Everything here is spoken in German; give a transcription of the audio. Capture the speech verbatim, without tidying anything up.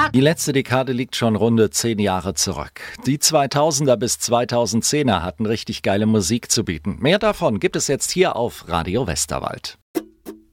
Die letzte Dekade liegt schon runde zehn Jahre zurück. Die zweitausender bis zweitausendzehner hatten richtig geile Musik zu bieten. Mehr davon gibt es jetzt hier auf Radio Westerwald.